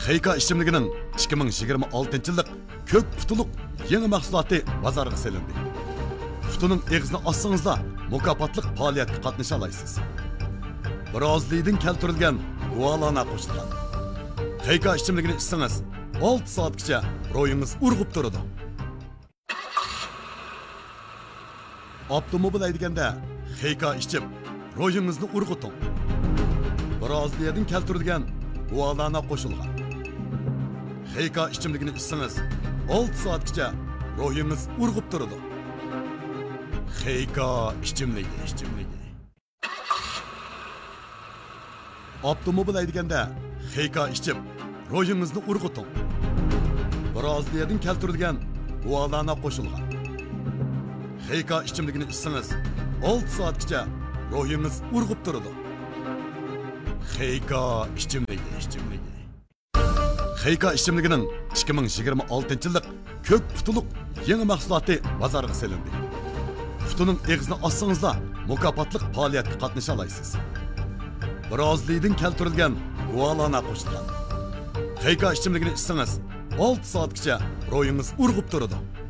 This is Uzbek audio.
Xeyka ichimligining 2026-yillik ko'k putuluq yangi mahsuloti bozorga selindi. Putuning eg'izini ossangizda mukofotliq faoliyatga qatnasha olasiz. Braziliyadan keltirilgan gualana qo'shilgan. Xeyka ichimligini ichsangiz 6 soatgacha ro'yingiz urg'ib turadi. Avtomobil haydaganda Xeyka ichib ro'yingizni urg'uting. Braziliyadan keltirilgan gualana qo'shilgan. Xeyka ichimligini ichsangiz 6 soatgacha ro'yingiz urg'ib turadi. Xeyka ichimligi. Avtomobil haydaganda Xeyka ichib ro'yingizni urg'uting. Braziliyadan keltirilgan gualana qo'shilgan. Xeyka ichimligini ichsangiz 6 soatgacha ro'yingiz urg'ib turadi. Xeyka ichimligi. Xeyka ichimligining 2026-yillik ko'k putuluq yangi mahsuloti bozorga selindi. Putuning eg'izini ossangizda mukofotliq faoliyatga qatnasha olasiz. Braziliyadan keltirilgan gualana qo'shilgan. Xeyka ichimligini ichsangiz 6 soatgacha ro'yingiz urg'ib turadi.